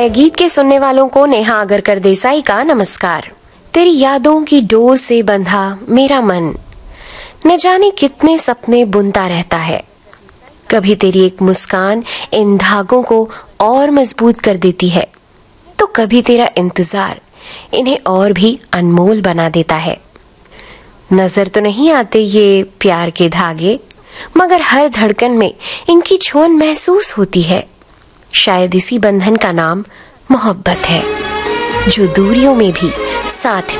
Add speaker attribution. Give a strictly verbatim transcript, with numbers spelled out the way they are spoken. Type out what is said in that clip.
Speaker 1: गायक गीत के सुनने वालों को नेहा आगरकर देसाई का नमस्कार। तेरी यादों की डोर से बंधा मेरा मन, न जाने कितने सपने बुनता रहता है। कभी तेरी एक मुस्कान इन धागों को और मजबूत कर देती है, तो कभी तेरा इंतजार इन्हें और भी अनमोल बना देता है। नजर तो नहीं आते ये प्यार के धागे, मगर हर धड़कन में इनकी छुअन महसूस होती है। शायद इसी बंधन का नाम मोहब्बत है, जो दूरियों में भी साथ